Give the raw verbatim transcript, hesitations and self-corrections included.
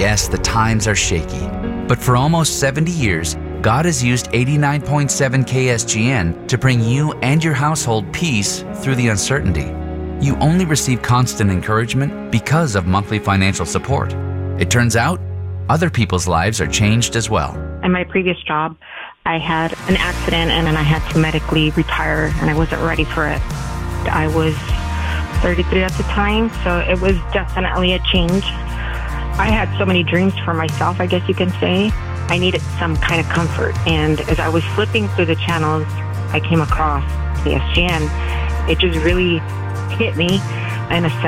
Yes, the times are shaky, but for almost seventy years, God has used eighty-nine point seven K S G N to bring you and your household peace through the uncertainty. You only receive constant encouragement because of monthly financial support. It turns out, other people's lives are changed as well. In my previous job, I had an accident and then I had to medically retire and I wasn't ready for it. I was thirty-three at the time, so it was definitely a change. I had so many dreams for myself, I guess you can say. I needed some kind of comfort, and as I was flipping through the channels, I came across the S G N. It just really hit me in a sense.